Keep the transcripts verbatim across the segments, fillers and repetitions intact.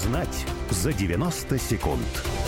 Узнать за девяносто секунд.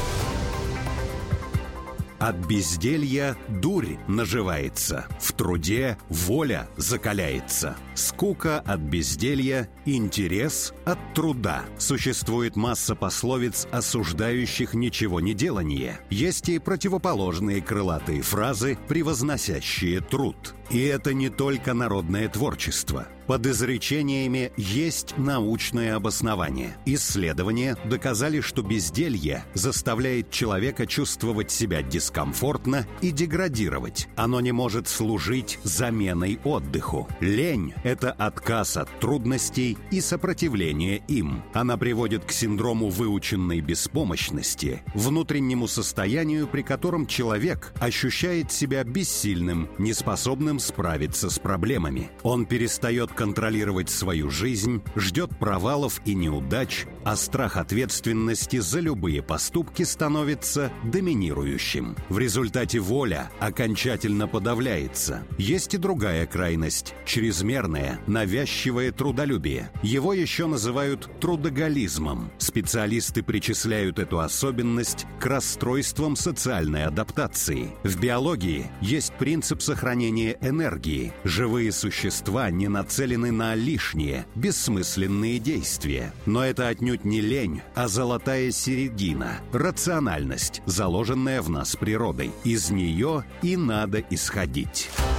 От безделья дурь наживается, в труде воля закаляется. Скука от безделья, интерес от труда. Существует масса пословиц, осуждающих ничего не делание. Есть и противоположные крылатые фразы, превозносящие труд. И это не только народное творчество. Под изречениями есть научное обоснование. Исследования доказали, что безделье заставляет человека чувствовать себя дискомфортно и деградировать. Оно не может служить заменой отдыху. Лень – это отказ от трудностей и сопротивление им. Она приводит к синдрому выученной беспомощности, внутреннему состоянию, при котором человек ощущает себя бессильным, неспособным справиться с проблемами. Он перестает контролировать свою жизнь, ждет провалов и неудач, а страх ответственности за любые поступки становится доминирующим. В результате воля окончательно подавляется. Есть и другая крайность – чрезмерное, навязчивое трудолюбие. Его еще называют трудоголизмом. Специалисты причисляют эту особенность к расстройствам социальной адаптации. В биологии есть принцип сохранения энергии. Живые существа не нацелены на лишние, бессмысленные действия. Но это отнюдь не лень, а золотая середина, рациональность, заложенная в нас природой. Из нее и надо исходить.